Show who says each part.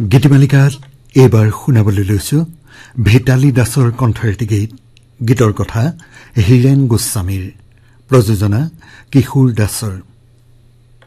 Speaker 1: গীতিমালিকাত এইবাৰ শুনাবলৈ লৈছো ভিতালী দাসৰ কণ্ঠৰ এটি গীত। গীতৰ কথা হীৰেন গোস্বামীৰ, প্ৰযোজনা কিশোৰ দাসৰ।